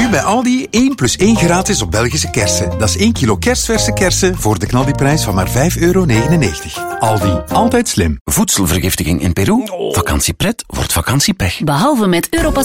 Nu bij Aldi 1 + 1 gratis op Belgische kersen. Dat is 1 kilo kerstverse kersen voor de knaldiprijs van maar €5,99. Aldi, altijd slim. Voedselvergiftiging in Peru? Vakantiepret wordt vakantiepech. Behalve met Europas